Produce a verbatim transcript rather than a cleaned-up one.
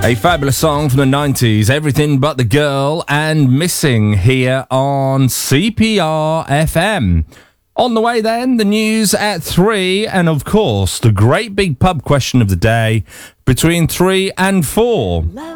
A fabulous song from the nineties, Everything But the Girl and Missing, here on C P R F M. On the way then, the news at three, and of course, the great big pub question of the day between three and four.